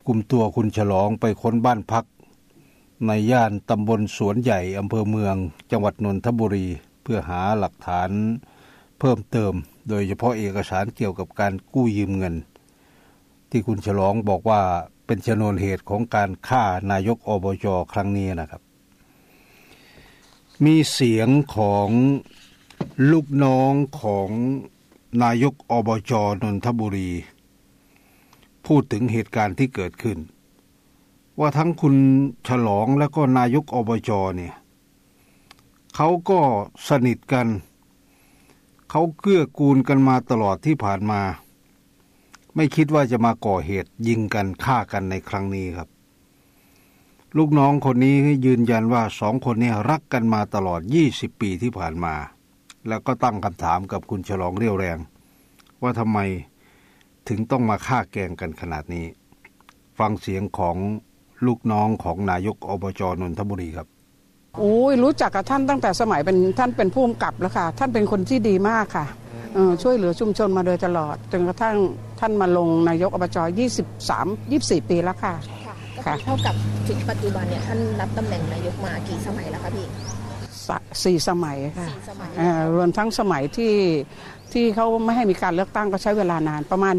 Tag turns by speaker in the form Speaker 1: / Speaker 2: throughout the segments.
Speaker 1: กุมตัวคุณฉลองไปค้นบ้านพักในย่านตำบลสวนใหญ่อำเภอเมืองจังหวัดนนทบุรีเพื่อหาหลักฐานเพิ่มเติมโดยเฉพาะเอกสารเกี่ยวกับการกู้ยืมเงินที่คุณฉลองบอกว่าเป็นชนวนเหตุของการฆ่านายกอบจ.ครั้งนี้นะครับมีเสียงของลูกน้องของนายกอบจ.นนทบุรีพูดถึงเหตุการณ์ที่เกิดขึ้นว่าทั้งคุณฉลองและก็นายกอบจ.เนี่ยเขาก็สนิทกันเขาเกื้อกูลกันมาตลอดที่ผ่านมาไม่คิดว่าจะมาก่อเหตุยิงกันฆ่ากันในครั้งนี้ครับลูกน้องคนนี้ยืนยันว่าสองคนนี้รักกันมาตลอด20 ปีที่ผ่านมาแล้วก็ตั้งคำถามกับคุณฉลองเรี่ยวแรงว่าทำไมถึงต้องมาฆ่าแกล้งกันขนาดนี้ฟังเสียงของลูกน้องของนายกอบจ.นนทบุรีครับ
Speaker 2: โอ้ยรู้จักกับท่านตั้งแต่สมัยท่านเป็นผู้กำกับแล้วค่ะท่านเป็นคนที่ดีมากค่ะช่วยเหลือชุมชนมาโดยตลอดจนกระทั่งท่านมาลงนายกอบจ. 24 ปีแล้วค่ะ
Speaker 3: ค่ะเท่ากับถึงปัจจุบันเนี่ยท่านรับตำแหน่งนายกมากี่สมัยแล้วคะพี่
Speaker 2: 4 สมัยค่ะรวมทั้งสมัยที่เขาไม่ให้มีการเลือกตั้งก็ใช้เวลานานประมาณ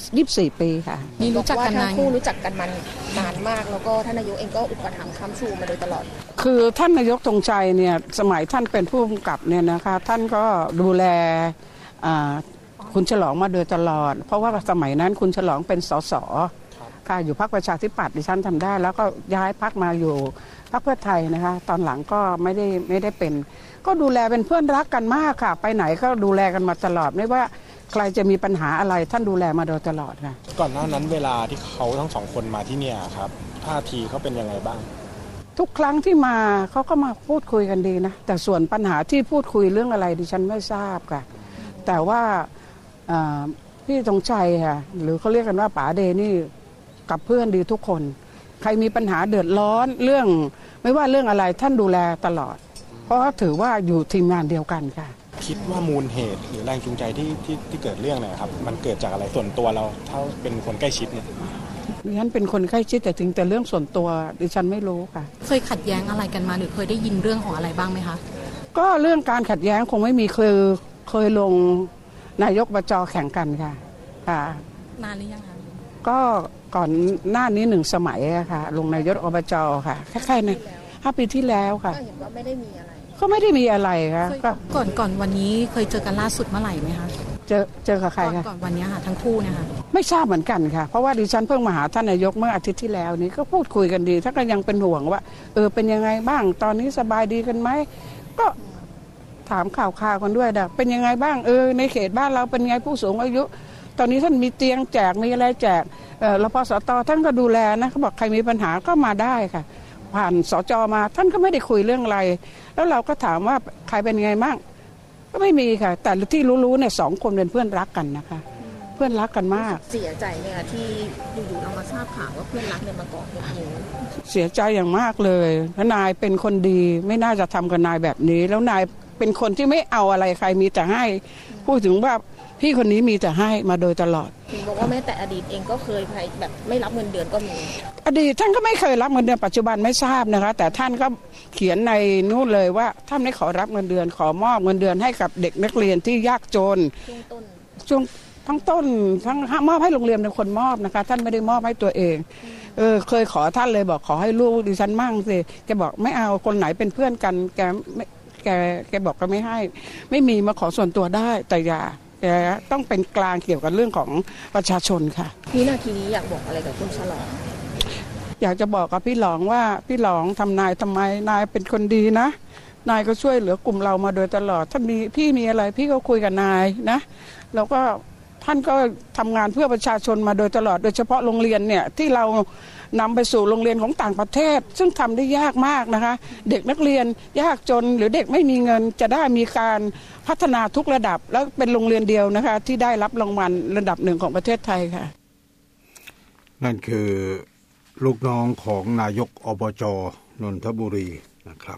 Speaker 2: 24 ปีค่ะ
Speaker 3: นี่รู้จักกันนานคู่รู้จักกันมานานมากแล้วก็ท่านนายกเองก็อุปถัมภ์ค้ำชูมาโดยตลอด
Speaker 2: คือท่านนายกธงชัยเนี่ยสมัยท่านเป็นผู้กำกับเนี่ยนะคะท่านก็ดูแลคุณฉลองมาโดยตลอดเพราะว่าสมัยนั้นคุณฉลองเป็นสสค่ะอยู่พรรคประชาธิปัตย์ดิฉันทำได้แล้วก็ย้ายพรรคมาอยู่พรรคเพื่อไทยนะคะตอนหลังก็ไม่ได้เป็นก็ดูแลเป็นเพื่อนรักกันมากค่ะไปไหนก็ดูแลกันมาตลอดไม่ว่าใครจะมีปัญหาอะไรท่านดูแลมาโดยตลอดค่ะ
Speaker 4: ก่อนหน้านั้นเวลาที่เขาทั้งสองคนมาที่เนี่ยครับท่าทีเขาเป็นยังไงบ้าง
Speaker 2: ทุกครั้งที่มาเขาก็มาพูดคุยกันดีนะแต่ส่วนปัญหาที่พูดคุยเรื่องอะไรดิฉันไม่ทราบค่ะแต่ว่าพี่ธงชัยค่ะหรือเขาเรียกกันว่าป๋าเดนี่กับเพื่อนดีทุกคนใครมีปัญหาเดือดร้อนเรื่องไม่ว่าเรื่องอะไรท่านดูแลตลอดเพราะถือว่าอยู่ทีมงานเดียวกันค่ะ
Speaker 4: คิดว่ามูลเหตุหรือแรงจูงใจที่เกิดเรื่องเนี่ยครับมันเกิดจากอะไรส่วนตัวเราถ้าเป็นคนใกล้ชิดเนี่ย
Speaker 2: ดิฉันเป็นคนใกล้ชิดแต่เรื่องส่วนตัวดิฉันไม่รู้ค่ะ
Speaker 3: เคยขัดแย้งอะไรกันมาหรือเคยได้ยินเรื่องของอะไรบ้างไหมคะ
Speaker 2: ก็เรื่องการขัดแย้งคงไม่มีเคยลงนายกอบจ.แข่งกันค่ะ
Speaker 3: นานหรือยังคะ
Speaker 2: ก็ก่อนหน้านี้1 สมัยค่ะลงนายกอบจ.ค่ะแค่ใน5 ปีที่แล้วค่ะ
Speaker 3: ก็เห็นว่าไม่ได้มีอะไร
Speaker 2: ก็ไม่ได้มีอะไรค่ะ
Speaker 3: ก่อนวันนี้เคยเจอกันล่าสุดเมื่อไหร่ไหมคะ
Speaker 2: เจอกับใครคะ
Speaker 3: ก่อนวันนี้ค่ะทั้งคู่เนี่ยค่ะ
Speaker 2: ไม่ทราบเหมือนกันค่ะเพราะว่าดิฉันเพิ่งมาหาท่านนายกเมื่ออาทิตย์ที่แล้วนี้ก็พูดคุยกันดีท่านก็ยังเป็นห่วงว่าเป็นยังไงบ้างตอนนี้สบายดีกันไหมก็ถามข่าวกันด้วยเป็นยังไงบ้างในเขตบ้านเราเป็นไงผู้สูงอายุตอนนี้ท่านมีเตียงแจกมีอะไรแจกรพสต.ท่านก็ดูแลนะเขาบอกใครมีปัญหาก็มาได้ค่ะผ่านสจ.มาท่านก็ไม่ได้คุยเรื่องอะไรแล้วเราก็ถามว่าใครเป็นไงบ้างก็ไม่มีค่ะแต่ที่รู้เนี่ย2 คนเป็นเพื่อนรักกันนะคะเพื่อนรักกันมาก
Speaker 3: เสียใจเนี่ยที่อยู่ๆเรามาทราบข่าวว่าเพื่อนรักเนี่ยมาก่อเหตุนี้
Speaker 2: เสียใจอย่างมากเลยนายเป็นคนดีไม่น่าจะทำกับนายแบบนี้แล้วนายเป็นคนที่ไม่เอาอะไรใครมีแต่ให้พูดถึงว่าพี่คนนี้มีแต่ให้มาโดยตลอด
Speaker 3: ถึงบอกว่าแม้แต่อดีตเองก็เคยแบบไม่รับเงินเดือนก็มี
Speaker 2: อดีตท่านก็ไม่เคยรับเงินเดือนปัจจุบันไม่ทราบนะคะแต่ท่านก็เขียนในนู้นเลยว่าท่านไม่ขอรับเงินเดือนขอมอบเงินเดือนให้กับเด็กนักเรียนที่ยากจนช่วงทั้งต้นทั้งมอบให้โรงเรียนเป็นคนมอบนะคะท่านไม่ได้มอบให้ตัวเองเคยขอท่านเลยบอกขอให้ลูกดิฉันมั่งสิแกบอกไม่เอาคนไหนเป็นเพื่อนกันแกบอกก็ไม่ให้ไม่มีมาขอส่วนตัวได้แต่อย่าต้องเป็นกลางเกี่ยวกับเรื่องของประชาชนค่ะ
Speaker 3: วินาทีนี้อยากบอกอะไรกับคุณฉลอง
Speaker 2: อยากจะบอกกับพี่หลองว่าพี่หลองทำนายทำไมนายเป็นคนดีนะนายก็ช่วยเหลือกลุ่มเรามาโดยตลอดถ้าพี่มีอะไรพี่ก็คุยกับนายนะแล้วก็ท่านก็ทำงานเพื่อประชาชนมาโดยตลอดโดยเฉพาะโรงเรียนเนี่ยที่เรานำไปสู่โรงเรียนของต่างประเทศซึ่งทำได้ยากมากนะคะเด็กนักเรียนยากจนหรือเด็กไม่มีเงินจะได้มีการพัฒนาทุกระดับแล้วเป็นโรงเรียนเดียวนะคะที่ได้รับรางวัลระดับ1ของประเทศไทยค่ะ
Speaker 1: นั่นคือลูกน้องของนายกอบจ.นนทบุรีนะครับ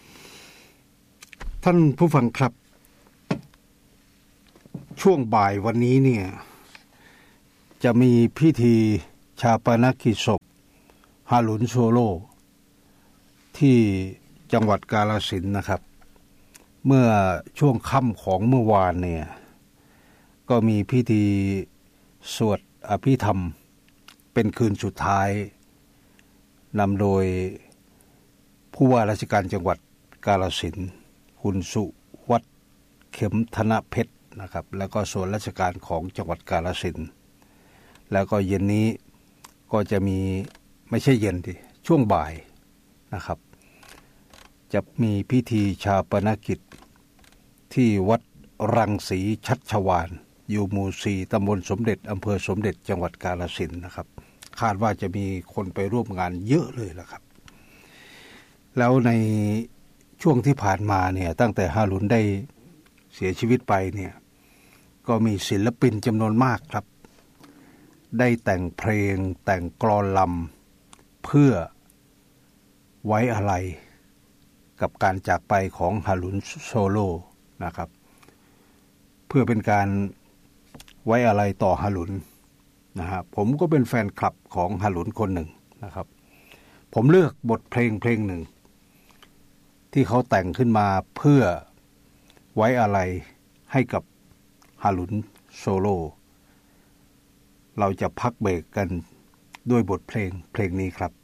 Speaker 1: ท่านผู้ฟังครับช่วงบ่ายวันนี้เนี่ยจะมีพิธีชาปนกิจศพฮารุนโซโลที่จังหวัดกาฬสินธุ์นะครับ เมื่อช่วงค่ำของเมื่อวานเนี่ยก็มีพิธีสวดอภิธรรมเป็นคืนสุดท้ายนำโดยผู้ว่าราชการจังหวัดกาฬสินธุ์คุณสุวัฒน์เข็มธนเพชรนะครับแล้วก็ส่วนราชการของจังหวัดกาฬสินธุ์แล้วก็เย็นนี้ก็จะมีไม่ใช่เย็นดิช่วงบ่ายนะครับจะมีพิธีชาปนกิจที่วัดรังสีชัชวาลอยู่หมู่4ตำบลสมเด็จอำเภอสมเด็จจังหวัดกาฬสินธุ์นะครับคาดว่าจะมีคนไปร่วมงานเยอะเลยล่ะครับแล้วในช่วงที่ผ่านมาเนี่ยตั้งแต่ฮารุนได้เสียชีวิตไปเนี่ยก็มีศิลปินจำนวนมากครับได้แต่งเพลงแต่งกลอนลำเพื่อไว้อาลัยกับการจากไปของฮารุนโซโลนะครับเพื่อเป็นการไว้อาลัยต่อฮารุนนะฮะผมก็เป็นแฟนคลับของฮารุนคนหนึ่งนะครับผมเลือกบทเพลงหนึ่งที่เขาแต่งขึ้นมาเพื่อไว้อาลัยให้กับฮารุนโซโลเราจะพักเบรกกันด้วยบทเพลงนี้ครับ